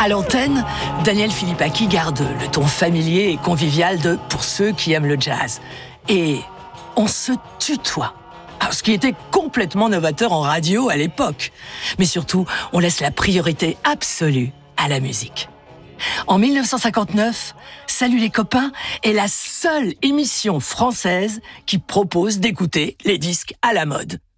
À l'antenne, Daniel Philippaki garde le ton familier et convivial de « Pour ceux qui aiment le jazz ». Et on se tutoie. Ce qui était complètement novateur en radio à l'époque. Mais surtout, on laisse la priorité absolue à la musique. En 1959, Salut les copains est la seule émission française qui propose d'écouter les disques à la mode.